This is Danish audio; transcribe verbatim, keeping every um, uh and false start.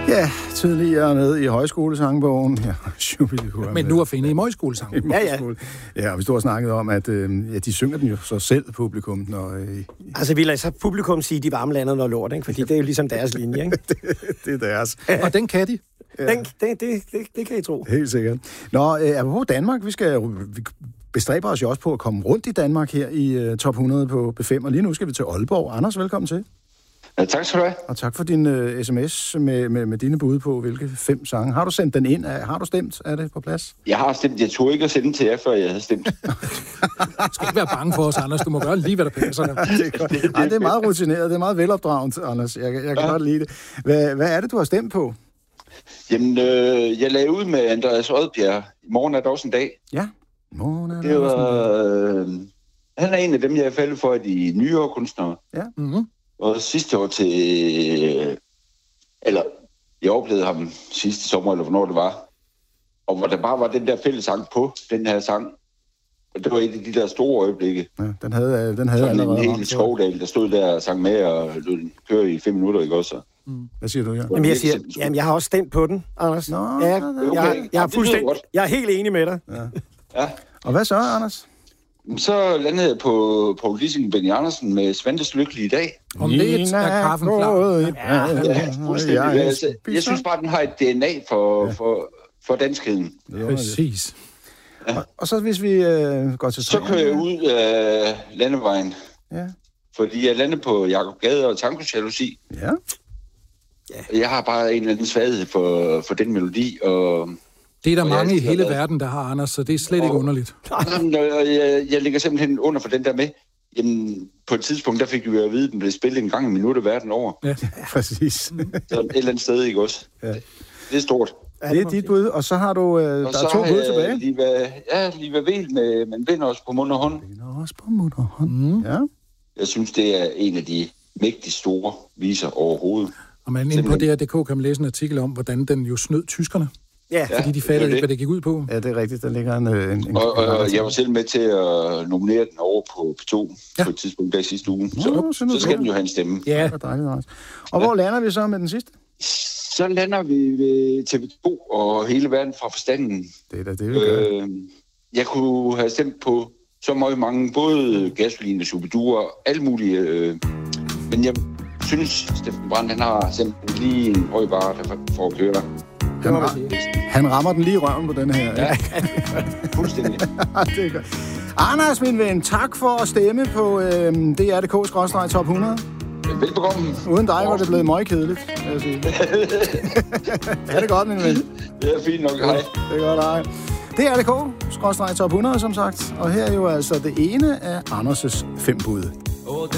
Ja, tidligere med i højskolesangbogen. Ja, men nu er finde i højskolesangen. Ja, ja. Ja, og vi stod og snakkede om, at øh, ja, de synger den jo så selv, publikum. Når, øh, altså, vi lader så publikum sige, de varme lander noget lort, ikke? Fordi det er jo ligesom deres linje, ikke? det, det er deres. Og den kan de. Ja. Den, det, det, det, det kan I tro. Helt sikkert. Nå, øh, apropos Danmark, vi skal vi bestræber os jo også på at komme rundt i Danmark her i uh, top hundrede på B fem, og lige nu skal vi til Aalborg. Anders, velkommen til. Ja, tak skal du have. Og tak for din uh, sms med, med, med dine bud på, hvilke fem sange. Har du sendt den ind? Har du stemt? Er det på plads? Jeg har stemt. Jeg tog ikke at sende til jer, før jeg havde stemt. Du skal ikke være bange for os, Anders. Du må gøre lige, hvad der passer dig. det, er det, Ej, det er meget rutineret. Det er meget velopdraget, Anders. Jeg, jeg kan ja. godt lide det. Hvad, hvad er det, du har stemt på? Jamen, øh, jeg lagde ud med Andreas Odbjerg. I morgen er der også en dag. Ja. Morgen er der det var, også en dag. Øh, han er en af dem, jeg er faldet for, de nyere kunstnere. Ja. Mm-hmm. Og sidste år til... Øh, eller, jeg oplevede ham sidste sommer, eller hvornår det var. Og hvor der bare var den der fællesang på, den her sang. Og det var et af de der store øjeblikke. Ja, den havde, den havde allerede en hel skovdal, der stod der og sang med og lod den køre i fem minutter, ikke også? Mm. Hvad siger du, ja? Jamen, jeg, siger, jamen, jeg har også stemt på den, Anders. Nå, ja, jeg, okay. jeg, jeg, er fuldstændig, jeg er helt enig med dig. Ja. Ja. Og hvad så, Anders? Så landede jeg på Poul Dissing og Benny Andersen med Svantes Lykkelige Dag. Om lidt er kaffen klar. Ja, ja, fuldstændig. Ja, altså, jeg synes bare, den har et D N A for, ja. for, for danskheden. Præcis. Ja. Og, og så hvis vi øh, går til... Så kører jeg ud af landevejen. Ja. Fordi jeg landede på Jakob Gade og Tango Jalousi. Ja. Ja. Jeg har bare en eller anden svaghed for, for den melodi, og... Det er der mange jeg, i hele verden, der har, Anders, så det er slet og, ikke underligt. Jeg, jeg ligger simpelthen under for den der med. Jamen, på et tidspunkt, der fik vi jo at vide, at den blev spillet en gang i minuttet verden over. Ja, præcis. Så et eller andet sted, ikke også? Ja. Det er stort. Det er dit bud, og så har du, øh, og der er to bud tilbage. Liva, ja, Liva Vel med Man vinder os på mund og hånd. Vinder os på mund og hånd, mm. ja. Jeg synes, det er en af de mægtig store viser overhovedet. Og man inde på D R punktum d k kan man læse en artikel om, hvordan den jo snød tyskerne. Ja, fordi de fattede ikke, hvad det gik ud på. Ja, det er rigtigt. Der ligger en... en, en og, og jeg var selv med til at nominere den over på P to ja. på et tidspunkt der i sidste uge. Så, Nå, så, så skal den jo have en stemme. Ja, det er dejligt også. Og hvor ja. lander vi så med den sidste? Så lander vi ved T V to og hele verden fra forstanden. Det er da det, vi gør. Øh, jeg kunne have stemt på så meget mange, både Gasoline, Shubidua og alle mulige. Øh, men jeg synes, Steffen Brandt, han har simpelthen lige en høj bare, der får at køre. Han, han rammer den lige i røven på den her. Ja, fuldstændig. Det er godt. Anders, min ven, tak for at stemme på øh, D R punktum d k skråstreg top hundrede. Velbekomme. Uden dig var det blevet meget kedeligt, vil jeg sige. Ja, det er godt, min ven. Det er fint nok, hej. Det er godt, hej. D R punktum d k skråstreg top hundrede, som sagt. Og her er jo altså det ene af Anders' fem bud.